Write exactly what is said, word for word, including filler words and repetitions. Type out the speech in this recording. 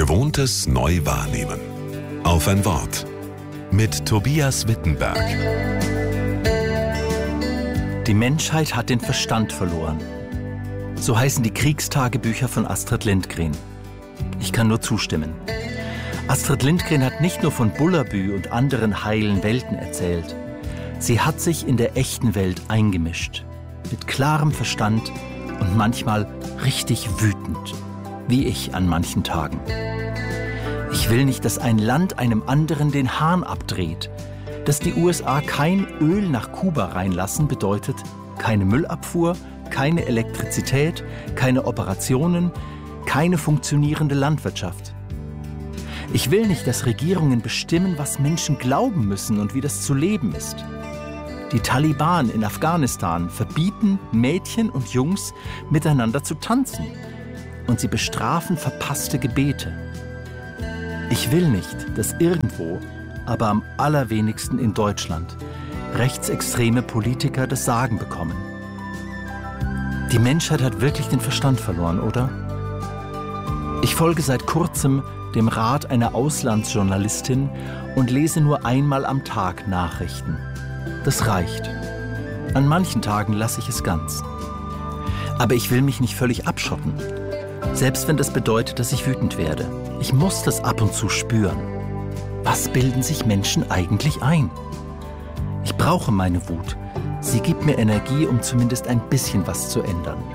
Gewohntes neu wahrnehmen. Auf ein Wort. Mit Tobias Wittenberg. Die Menschheit hat den Verstand verloren. So heißen die Kriegstagebücher von Astrid Lindgren. Ich kann nur zustimmen. Astrid Lindgren hat nicht nur von Bullabü und anderen heilen Welten erzählt. Sie hat sich in der echten Welt eingemischt. Mit klarem Verstand und manchmal richtig wütend. Wie ich an manchen Tagen. Ich will nicht, dass ein Land einem anderen den Hahn abdreht. Dass die U S A kein Öl nach Kuba reinlassen, bedeutet keine Müllabfuhr, keine Elektrizität, keine Operationen, keine funktionierende Landwirtschaft. Ich will nicht, dass Regierungen bestimmen, was Menschen glauben müssen und wie das zu leben ist. Die Taliban in Afghanistan verbieten Mädchen und Jungs miteinander zu tanzen. Und sie bestrafen verpasste Gebete. Ich will nicht, dass irgendwo, aber am allerwenigsten in Deutschland, rechtsextreme Politiker das Sagen bekommen. Die Menschheit hat wirklich den Verstand verloren, oder? Ich folge seit kurzem dem Rat einer Auslandsjournalistin und lese nur einmal am Tag Nachrichten. Das reicht. An manchen Tagen lasse ich es ganz. Aber ich will mich nicht völlig abschotten. Selbst wenn das bedeutet, dass ich wütend werde. Ich muss das ab und zu spüren. Was bilden sich Menschen eigentlich ein? Ich brauche meine Wut. Sie gibt mir Energie, um zumindest ein bisschen was zu ändern.